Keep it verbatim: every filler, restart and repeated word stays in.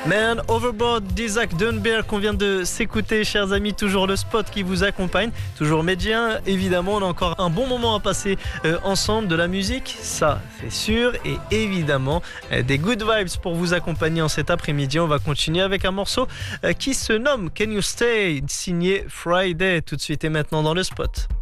Man Overboard d'Isaac Dunberg qu'on vient de s'écouter, chers amis. Toujours le spot qui vous accompagne, toujours médien. Évidemment, on a encore un bon moment à passer euh, ensemble, de la musique, ça c'est sûr, et évidemment euh, des good vibes pour vous accompagner en cet après-midi. On va continuer avec un morceau euh, qui se nomme Can You Stay, signé Friday, tout de suite et maintenant dans le spot.